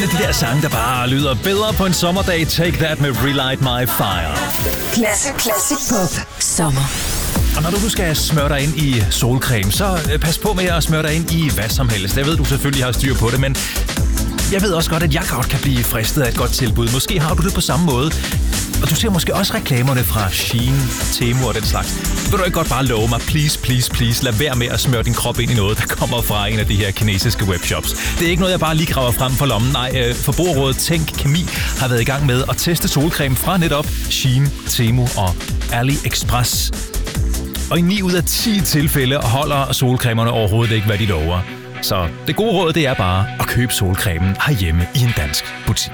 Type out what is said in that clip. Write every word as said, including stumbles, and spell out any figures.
af de der sange, der bare lyder bedre på en sommerdag. Take That med Relight My Fire. Klasse, klassisk pop. Sommer. Og når du nu skal smøre dig ind i solcreme, så pas på med at smøre dig ind i hvad som helst. Jeg ved, du selvfølgelig har styr på det, men jeg ved også godt, at jeg godt kan blive fristet af et godt tilbud. Måske har du det på samme måde. Og du ser måske også reklamerne fra Shein, Temu og den slags. Vil du ikke godt bare love mig, please, please, please, lad være med at smøre din krop ind i noget, der kommer fra en af de her kinesiske webshops. Det er ikke noget, jeg bare lige graver frem for lommen. Nej, Forbrugerrådet Tænk Kemi har været i gang med at teste solcreme fra netop Shein, Temu og AliExpress. Og i ni ud af ti tilfælde holder solcremerne overhovedet ikke, hvad de lover. Så det gode råd, det er bare at købe solcremen herhjemme i en dansk butik.